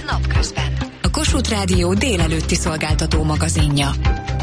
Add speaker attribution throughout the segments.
Speaker 1: napközben. A Kossuth Rádió délelőtti szolgáltató magazinja.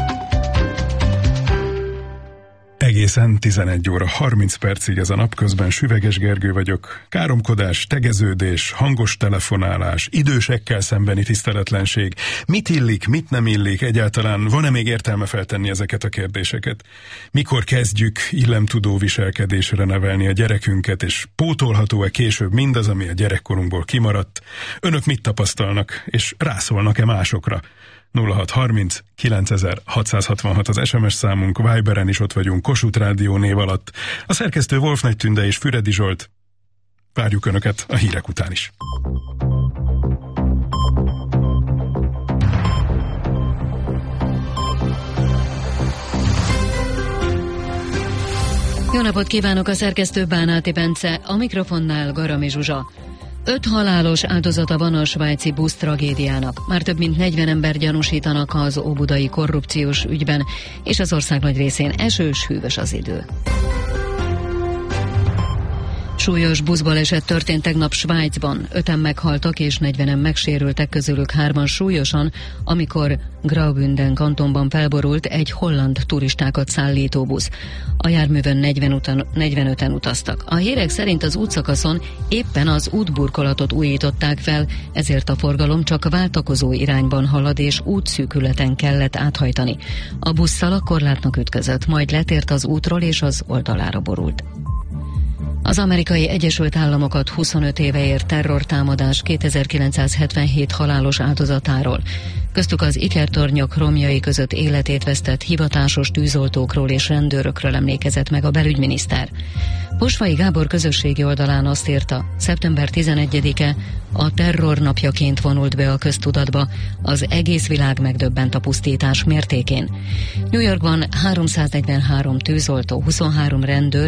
Speaker 2: Egészen 11 óra 30 percig ez a napközben. Süveges Gergő vagyok. Káromkodás, tegeződés, hangos telefonálás, idősekkel szembeni tiszteletlenség. Mit illik, mit nem illik, egyáltalán van-e még értelme feltenni ezeket a kérdéseket? Mikor kezdjük illemtudó viselkedésre nevelni a gyerekünket, és pótolható-e később mindaz, ami a gyerekkorunkból kimaradt? Önök mit tapasztalnak, és rászólnak-e másokra? 0630 9666 az SMS számunk, Viberen is ott vagyunk, Kossuth Rádió név alatt. A szerkesztő Wolf Nagy Tünde és Füredi Zsolt. Várjuk Önöket a hírek után is.
Speaker 3: Jó napot kívánok, a szerkesztő Bánáti Bence, a mikrofonnál Garami Zsuzsa. 5 halálos áldozata van a svájci busz tragédiának. Már több mint 40 ember gyanúsítanak az óbudai korrupciós ügyben, és az ország nagy részén esős, hűvös az idő. Súlyos buszbaleset történt tegnap Svájcban. 5-en meghaltak és 40-en megsérültek, közülük 3-an súlyosan, amikor Graubünden kantonban felborult egy holland turistákat szállító busz. A járművön 45-en utaztak. A hírek szerint az útszakaszon éppen az útburkolatot újították fel, ezért a forgalom csak váltakozó irányban halad, és útszűkületen kellett áthajtani. A busszal a korlátnak ütközött, majd letért az útról és az oldalára borult. Az Amerikai Egyesült Államokat 25 éve ért terrortámadás 2977 halálos áldozatáról. Köztük az ikertornyok romjai között életét vesztett hivatásos tűzoltókról és rendőrökről emlékezett meg a belügyminiszter. Posvai Gábor közösségi oldalán azt írta, szeptember 11-e a terror napjaként vonult be a köztudatba, az egész világ megdöbbent a pusztítás mértékén. New Yorkban 343 tűzoltó, 23 rendőr